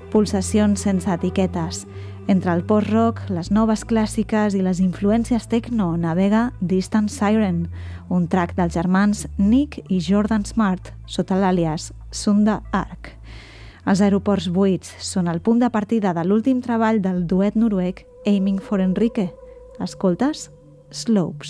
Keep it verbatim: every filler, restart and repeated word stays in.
Pulsacions sense etiquetes. Entre el post-rock, les noves clàssiques i les influències techno navega Distant Siren, un track dels germans Nick i Jordan Smart, sota l'àlies Sunda Ark. Els aeroports buits són el punt de partida de l'últim treball del duet noruec Aiming for Enrique. Escoltes? Slopes.